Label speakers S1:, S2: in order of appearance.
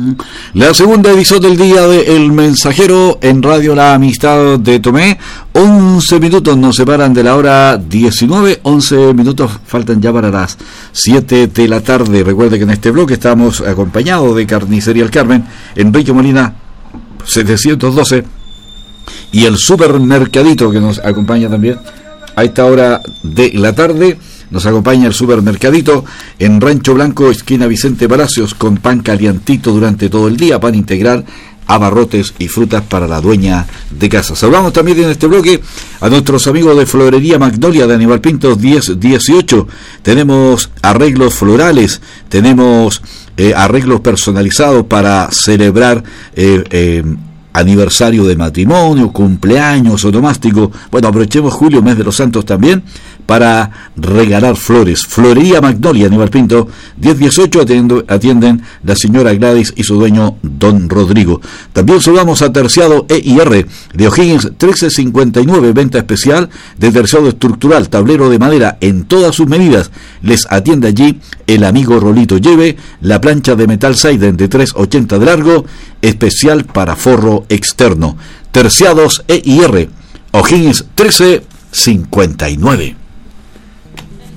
S1: La segunda edición del día de El Mensajero en Radio La Amistad de Tomé. 11 minutos nos separan de la hora 19. 11 minutos faltan ya para las 7 de la tarde. Recuerde que en este bloque estamos acompañados de Carnicería El Carmen, Enrique Molina 712, y el Supermercadito, que nos acompaña también a esta hora de la tarde. Nos acompaña el Supermercadito en Rancho Blanco, esquina Vicente Palacios, con pan calientito durante todo el día, pan integral, abarrotes y frutas para la dueña de casa. Saludamos también en este bloque a nuestros amigos de Florería Magnolia de Aníbal Pinto 1018. Tenemos arreglos florales, tenemos arreglos personalizados para celebrar aniversario de matrimonio, cumpleaños, onomástico. Bueno, aprovechemos julio, mes de los santos también, para regalar flores. Florería Magnolia, Aníbal Pinto 1018, atienden la señora Gladys y su dueño Don Rodrigo. También saludamos a Terciado E&R de O'Higgins 1359, venta especial de terciado estructural, tablero de madera en todas sus medidas. Les atiende allí el amigo Rolito. Lleve la plancha de metal Seiden de 380 de largo, especial para forro externo. Terciados E&R, O'Higgins 1359.